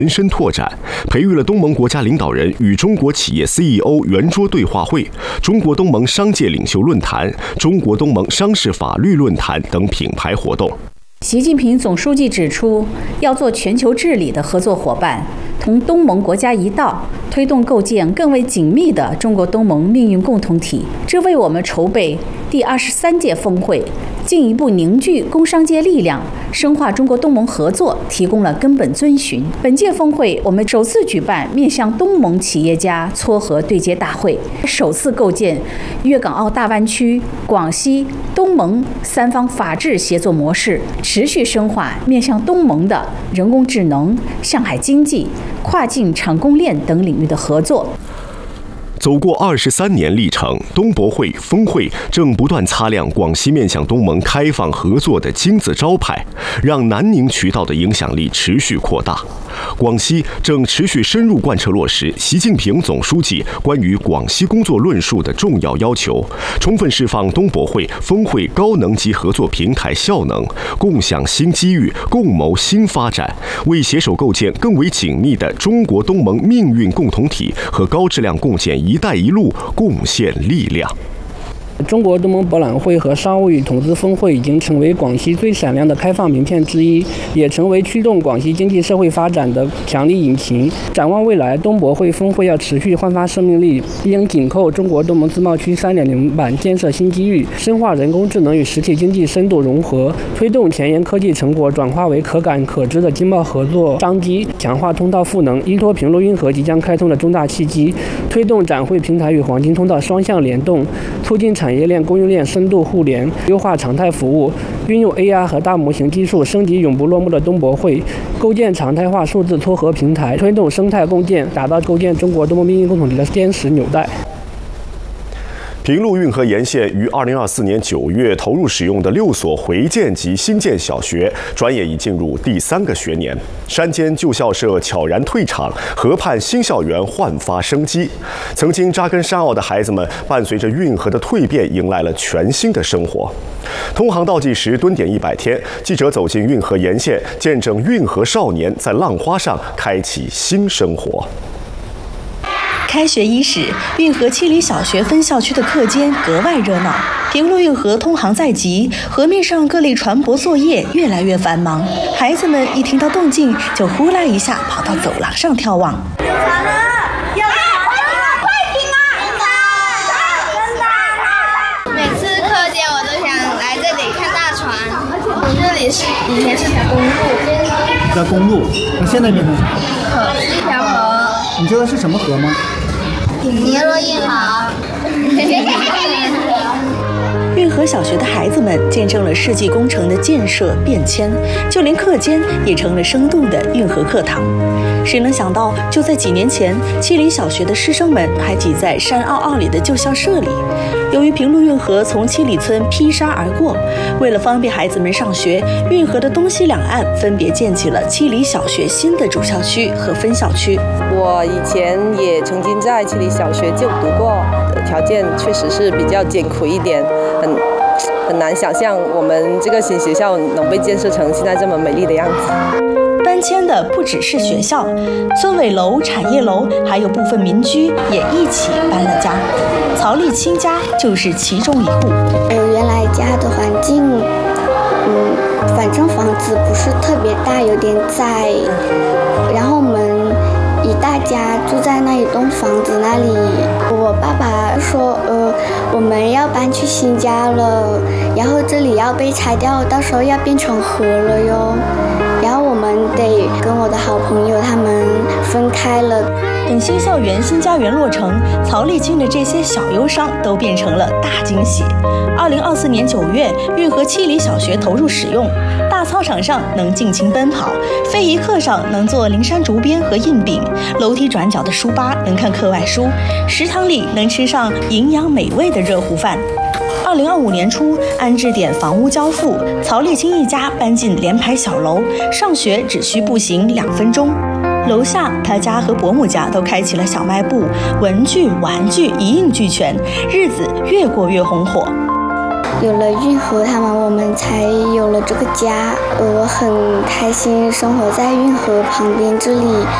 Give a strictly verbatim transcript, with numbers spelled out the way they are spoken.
延伸拓展，培育了东盟国家领导人与中国企业 C E O 圆桌对话会、中国东盟商界领袖论坛、中国东盟商事法律论坛等品牌活动。 习近平总书记指出，要做全球治理的合作伙伴，同东盟国家一道，推动构建更为紧密的中国东盟命运共同体。这为我们筹备第二十三届峰会，进一步凝聚工商界力量，深化中国东盟合作提供了根本遵循。本届峰会，我们首次举办面向东盟企业家撮合对接大会，首次构建粤港澳大湾区、广西、东盟三方法治协作模式，持续深化面向东盟的人工智能、上海经济、跨境产供链等领域的合作。 走过二十三年历程，东博会峰会正不断擦亮广西面向东盟开放合作的金字招牌，让南宁渠道的影响力持续扩大。广西正持续深入贯彻落实习近平总书记关于广西工作论述的重要要求，充分释放东博会峰会高能级合作平台效能，共享新机遇，共谋新发展，为携手构建更为紧密的中国东盟命运共同体和高质量共建“一带一路”贡献力量。 中国东盟博览会和商务与投资峰会已经成为广西最闪亮的开放名片之一，也成为驱动广西经济社会发展的强力引擎。展望未来，东博会峰会要持续焕发生命力，应紧扣中国东盟自贸区 三点零 版建设新机遇，深化人工智能与实体经济深度融合，推动前沿科技成果转化为可感可知的经贸合作商机，强化通道赋能，依托平陆运河即将开通的重大契机，推动展会平台与黄金通道双向联动，促进产业链供应链深度互联，优化常态服务，运用 A R 和大模型技术升级永不落幕的东博会，构建常态化数字撮合平台，推动生态共建，打造构建中国东盟命运共同体的坚实纽带。 平陆运河沿线于二零二四年九月投入使用的六所回建及新建小学，转眼已进入第三个学年。山间旧校舍悄然退场，河畔新校园焕发生机。曾经扎根山坳的孩子们，伴随着运河的蜕变，迎来了全新的生活。通航倒计时蹲点一百天，记者走进运河沿线，见证运河少年在浪花上开启新生活。 开学伊始，运河七里小学分校区的课间格外热闹。平陆运河通航在即，河面上各类船舶作业越来越繁忙。孩子们一听到动静，就呼啦一下跑到走廊上眺望。 有船了！有船了！快停啊！真的！ 每次课间我都想来这里看大船。这里是以前是条公路。 条公路，那现在变成啥？ 河，是一条河。 你知道是什么河吗？ 尼罗运河。 运河小学的孩子们见证了世纪工程的建设变迁，就连课间也成了生动的运河课堂。谁能想到，就在几年前，七里小学的师生们还挤在山坳坳里的旧校舍里。由于平陆运河从七里村劈沙而过，为了方便孩子们上学，运河的东西两岸分别建起了七里小学新的主校区和分校区。 我以前也曾经在七里小学就读过，条件确实是比较艰苦一点，很很难想象我们这个新学校能被建设成现在这么美丽的样子。 搬迁的不只是学校，村委楼、产业楼，还有部分民居也一起搬了家。曹丽清家就是其中一户。 呃，原来家的环境，嗯，反正房子不是特别大，有点窄。然后我们一大家住在那一栋房子那里。我爸爸说，呃，我们要搬去新家了，然后这里要被拆掉，到时候要变成河了哟。然后我们得跟我的好朋友他们分开了。 等新校园、新家园落成，曹丽清的这些小忧伤都变成了大惊喜。二零二四年九月，运河七里小学投入使用，大操场上能尽情奔跑，非遗课上能做灵山竹编和印饼，楼梯转角的书吧能看课外书，食堂里能吃上营养美味的热糊饭。二零二五年初，安置点房屋交付，曹丽清一家搬进联排小楼，上学只需步行两分钟。楼下，他家和伯母家都开起了小卖部，文具、玩具一应俱全，日子越过越红火。 有了运河他们，我们才有了这个家。我很开心生活在运河旁边，这里